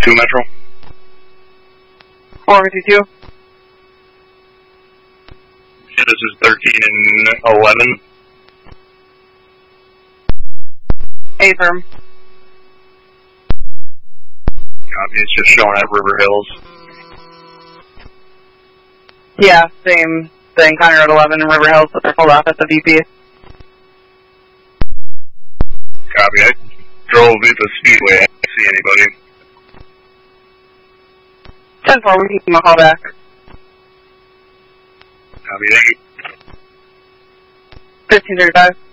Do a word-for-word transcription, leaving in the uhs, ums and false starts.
two Metro. four fifty-two. Yeah, this is thirteen eleven. A firm. Copy, it's just showing at River Hills. Yeah, same thing. County Road eleven in River Hills, but they're pulled off at the V P. Copy, I drove at the Speedway. I didn't see anybody. ten four, we can give them a call back. Copy, thank you. fifteen thirty-five.